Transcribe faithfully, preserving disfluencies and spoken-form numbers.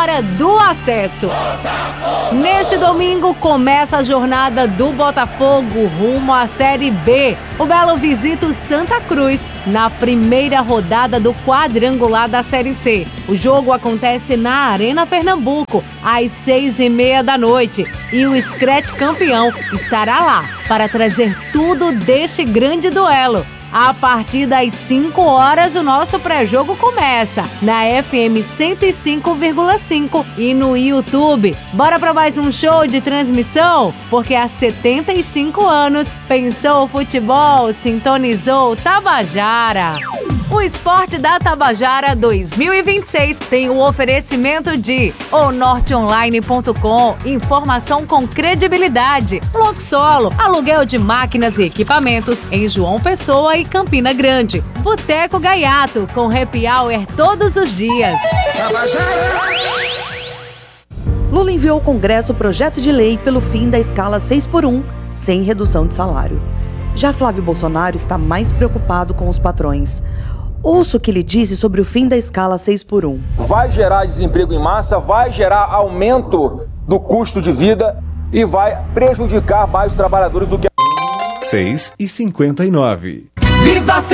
hora do acesso. Neste domingo começa a jornada do Botafogo rumo à Série B. O Belo visita o Santa Cruz na primeira rodada do quadrangular da Série C. O jogo acontece na Arena Pernambuco, às seis e meia da noite. E o Scratch campeão estará lá para trazer tudo deste grande duelo. A partir das cinco horas, o nosso pré-jogo começa na F M cento e cinco vírgula cinco e no YouTube. Bora para mais um show de transmissão? Porque há setenta e cinco anos, pensou o futebol, sintonizou Tabajara. O Esporte da Tabajara dois mil e vinte e seis tem o oferecimento de o norte online ponto com, informação com credibilidade. Luxolo, aluguel de máquinas e equipamentos em João Pessoa e Campina Grande. Boteco Gaiato, com happy hour todos os dias. Tabajara! Lula enviou ao Congresso o projeto de lei pelo fim da escala seis por um, sem redução de salário. Já Flávio Bolsonaro está mais preocupado com os patrões. Ouça o que ele disse sobre o fim da escala seis por um. Vai gerar desemprego em massa, vai gerar aumento do custo de vida e vai prejudicar mais os trabalhadores do que... seis e cinquenta e nove. Viva a